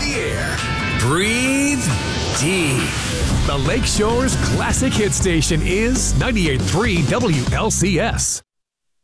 the air. Breathe deep. The Lakeshore's classic hit station is 98.3 WLCS.